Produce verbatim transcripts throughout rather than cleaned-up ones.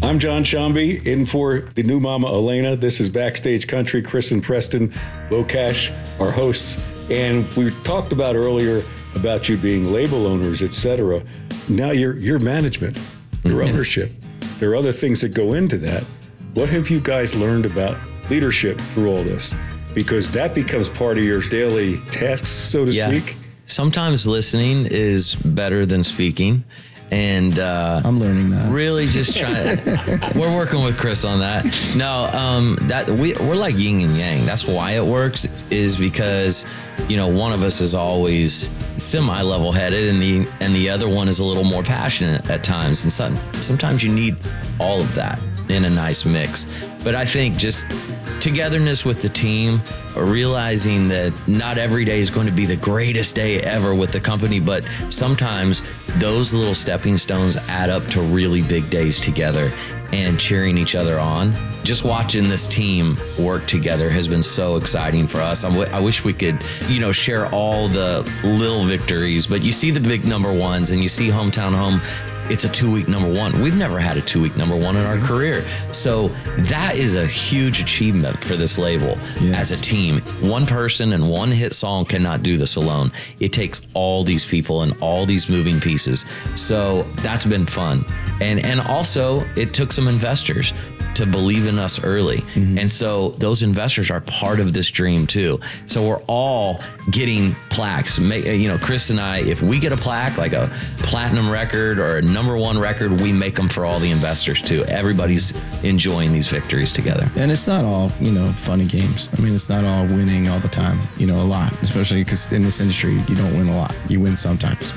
I'm John Shambi, in for the new mama Elena. This is Backstage Country. Chris and Preston Locash, our hosts. And we talked about earlier about you being label owners, et cetera. Now you're, you're management, your yes. ownership. There are other things that go into that. What have you guys learned about leadership through all this? Because that becomes part of your daily tasks, so to yeah. speak. Sometimes listening is better than speaking. And uh, I'm learning that. Really, just trying. to, we're working with Chris on that. No, um, that we we're like yin and yang. That's why it works. Is because you know one of us is always semi-level-headed, and the and the other one is a little more passionate at times. And some, sometimes you need all of that in a nice mix. But I think just togetherness with the team, realizing that not every day is going to be the greatest day ever with the company, but sometimes those little stepping stones add up to really big days together, and cheering each other on. Just watching this team work together has been so exciting for us. I, w- I wish we could, you know, share all the little victories, but you see the big number ones and you see Hometown Home. It's a two-week number one. We've never had a two-week number one in our career. So that is a huge achievement for this label yes. as a team. One person and one hit song cannot do this alone. It takes all these people and all these moving pieces. So that's been fun. And and also, it took some investors to believe in us early. Mm-hmm. And so those investors are part of this dream too. So we're all getting plaques. You know, Chris and I, if we get a plaque, like a platinum record or a number one record, we make them for all the investors too. Everybody's enjoying these victories together. And it's not all, you know, funny games. I mean, it's not all winning all the time, you know, a lot, especially because in this industry, you don't win a lot. You win sometimes.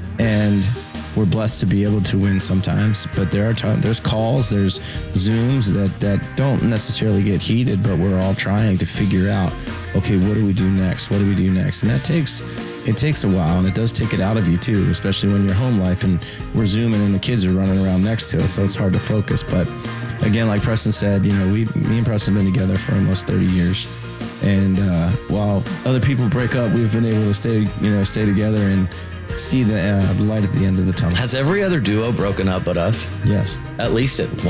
And we're blessed to be able to win sometimes, but there are times, there's calls, there's Zooms that, that don't necessarily get heated, but we're all trying to figure out, okay, what do we do next? What do we do next? And that takes, it takes a while, and it does take it out of you too, especially when you're home life and we're Zooming and the kids are running around next to us, so it's hard to focus. But again, like Preston said, you know, we, me and Preston have been together for almost thirty years. And uh, while other people break up, we've been able to stay, you know, stay together and see the, uh, the light at the end of the tunnel. Has every other duo broken up but us? Yes. At least at one